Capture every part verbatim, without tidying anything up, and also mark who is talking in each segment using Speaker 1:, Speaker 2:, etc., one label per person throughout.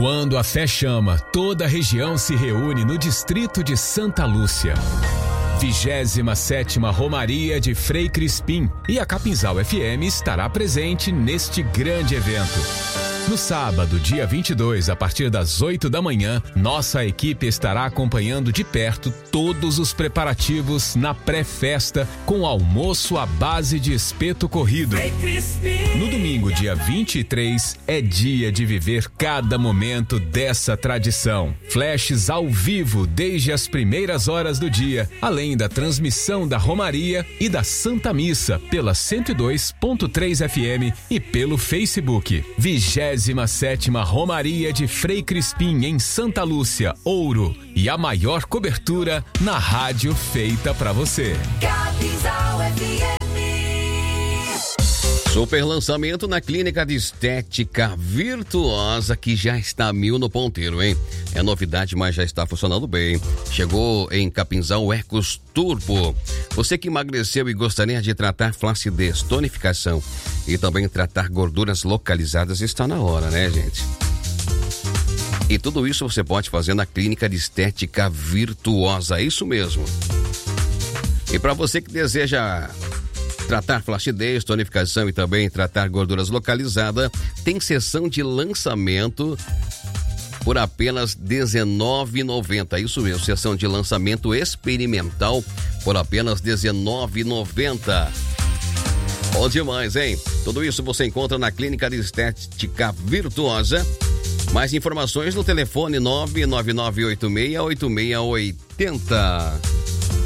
Speaker 1: Quando a fé chama, toda a região se reúne no distrito de Santa Lúcia. vigésima sétima Romaria de Frei Crispim, e a Capinzal F M estará presente neste grande evento. No sábado, dia vinte e dois, a partir das oito da manhã, nossa equipe estará acompanhando de perto todos os preparativos na pré-festa, com almoço à base de espeto corrido. No domingo, dia vinte e três, é dia de viver cada momento dessa tradição. Flashes ao vivo desde as primeiras horas do dia, além da transmissão da Romaria e da Santa Missa pela cento e dois ponto três F M e pelo Facebook. vigésima sétima Romaria de Frei Crispim em Santa Lúcia, Ouro, e a maior cobertura na rádio feita pra você.
Speaker 2: Capinzal F M.
Speaker 3: Super lançamento na Clínica de Estética Virtuosa, que já está a mil no ponteiro, hein? É novidade, mas já está funcionando bem. Chegou em Capinzal o Ecos Turbo. Você que emagreceu e gostaria de tratar flacidez, tonificação e também tratar gorduras localizadas, está na hora, né, gente? E tudo isso você pode fazer na Clínica de Estética Virtuosa, é isso mesmo. E para você que deseja tratar flacidez, tonificação e também tratar gorduras localizadas, tem sessão de lançamento por apenas dezenove reais e noventa centavos. Isso mesmo, sessão de lançamento experimental por apenas dezenove reais e noventa centavos. Bom demais, hein? Tudo isso você encontra na Clínica de Estética Virtuosa. Mais informações no telefone nove nove nove oito seis oito seis oito zero.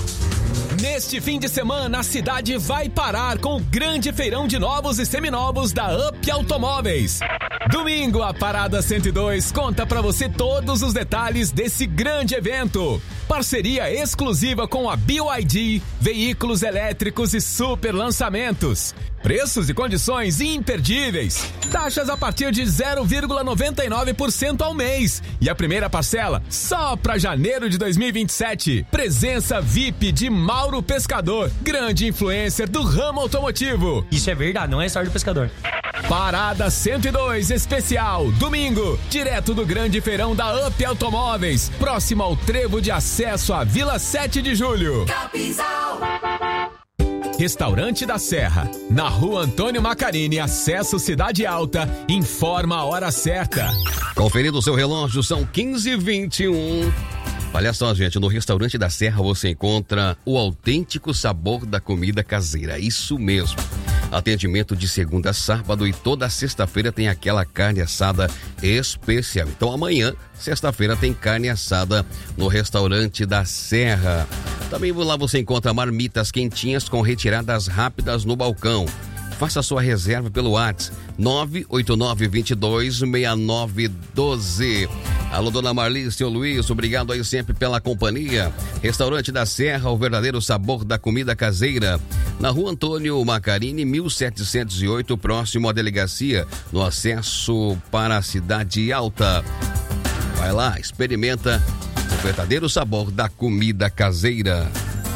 Speaker 1: Neste fim de semana, a cidade vai parar com o grande feirão de novos e seminovos da Up Automóveis. Domingo, a Parada cento e dois conta pra você todos os detalhes desse grande evento. Parceria exclusiva com a B Y D, veículos elétricos e super lançamentos. Preços e condições imperdíveis. Taxas a partir de zero vírgula noventa e nove por cento ao mês. E a primeira parcela só para janeiro de dois mil e vinte e sete. Presença V I P de Mauro Pescador, grande influencer do ramo automotivo.
Speaker 4: Isso é verdade, não é só do pescador.
Speaker 1: Parada cento e dois especial, domingo, direto do grande feirão da Up Automóveis, próximo ao trevo de acesso à Vila sete de Julho.
Speaker 2: Capinzal.
Speaker 1: Restaurante da Serra, na Rua Antônio Macarini, acesso Cidade Alta, informa a hora certa.
Speaker 3: Conferindo o seu relógio, são quinze e vinte e um. Olha só, gente, no Restaurante da Serra você encontra o autêntico sabor da comida caseira, isso mesmo. Atendimento de segunda a sábado e toda sexta-feira tem aquela carne assada especial. Então amanhã, sexta-feira, tem carne assada no Restaurante da Serra. Também lá você encontra marmitas quentinhas com retiradas rápidas no balcão. Faça sua reserva pelo WhatsApp nove oito nove, dois dois, seis nove um dois. Alô, dona Marli, seu Luiz, obrigado aí sempre pela companhia. Restaurante da Serra, o verdadeiro sabor da comida caseira. Na Rua Antônio Macarini, mil setecentos e oito, próximo à delegacia, no acesso para a Cidade Alta. Vai lá, experimenta o verdadeiro sabor da comida caseira.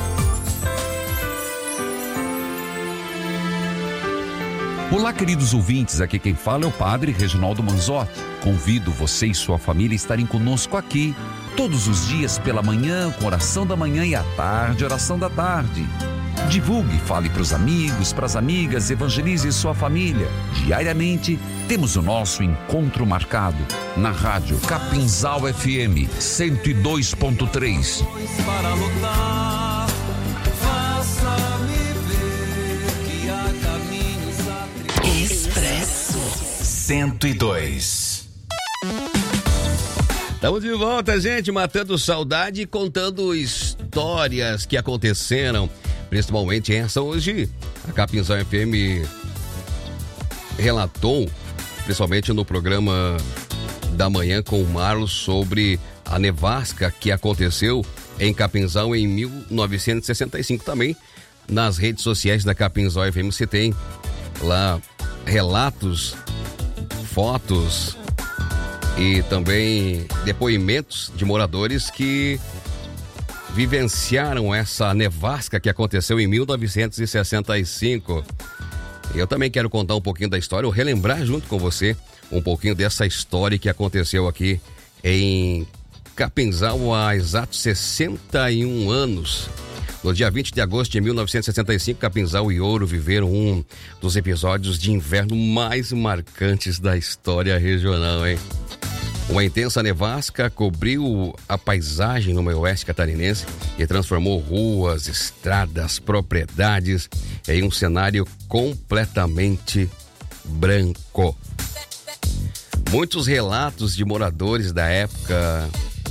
Speaker 5: Olá, queridos ouvintes, aqui quem fala é o Padre Reginaldo Manzotti. Convido você e sua família a estarem conosco aqui, todos os dias pela manhã, com oração da manhã e à tarde, oração da tarde. Divulgue, fale para os amigos, para as amigas, evangelize sua família. Diariamente, temos o nosso encontro marcado na rádio Capinzal F M cento e dois ponto três.
Speaker 2: Para lutar, faça-me ver que há caminhos a trilhar. Expresso
Speaker 1: cento e dois.
Speaker 3: Estamos de volta, gente, matando saudade e contando histórias que aconteceram. Principalmente essa hoje, a Capinzal F M relatou, principalmente no programa da manhã com o Marlos, sobre a nevasca que aconteceu em Capinzal em mil novecentos e sessenta e cinco. Também nas redes sociais da Capinzal F M você tem lá relatos, fotos e também depoimentos de moradores que vivenciaram essa nevasca que aconteceu em mil novecentos e sessenta e cinco. Eu também quero contar um pouquinho da história, ou relembrar junto com você um pouquinho dessa história que aconteceu aqui em Capinzal há exatos sessenta e um anos. No dia vinte de agosto de mil novecentos e sessenta e cinco, Capinzal e Ouro viveram um dos episódios de inverno mais marcantes da história regional, hein? Uma intensa nevasca cobriu a paisagem no meio oeste catarinense e transformou ruas, estradas, propriedades em um cenário completamente branco. Muitos relatos de moradores da época.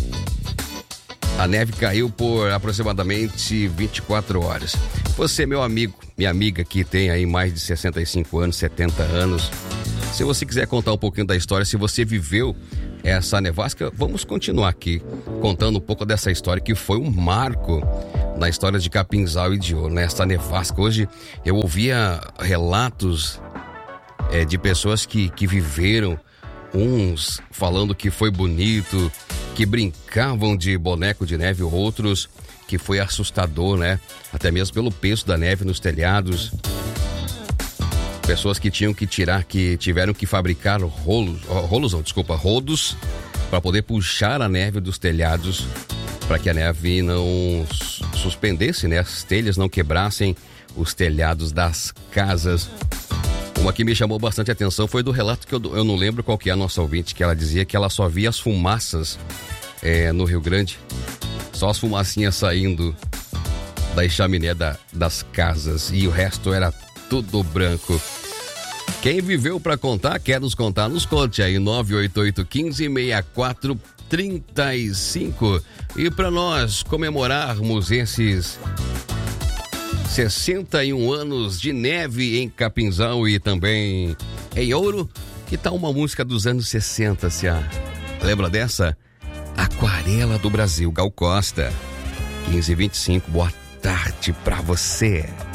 Speaker 3: A neve caiu por aproximadamente vinte e quatro horas. Você, meu amigo, minha amiga que tem aí mais de sessenta e cinco anos, setenta anos, se você quiser contar um pouquinho da história, se você viveu essa nevasca, vamos continuar aqui contando um pouco dessa história que foi um marco na história de Capinzal e de Ouro, né? Essa nevasca. Hoje eu ouvia relatos é, de pessoas que, que viveram, uns falando que foi bonito, que brincavam de boneco de neve, outros que foi assustador, né? Até mesmo pelo peso da neve nos telhados. Pessoas que tinham que tirar, que tiveram que fabricar rolos, rolos não, desculpa, rodos, para poder puxar a neve dos telhados, para que a neve não suspendesse, né? As telhas não quebrassem os telhados das casas. Uma que me chamou bastante atenção foi do relato que eu, eu não lembro qual que é a nossa ouvinte, que ela dizia que ela só via as fumaças é, no Rio Grande, só as fumacinhas saindo da chaminé da, das casas e o resto era tudo branco. Quem viveu para contar, quer nos contar, nos conte aí, nove oito oito, um cinco, seis quatro três cinco. E para nós comemorarmos esses sessenta e um anos de neve em Capinzal e também em Ouro, que tal uma música dos anos sessenta, se a... lembra dessa? Aquarela do Brasil, Gal Costa. quinze e vinte e cinco, boa tarde pra você.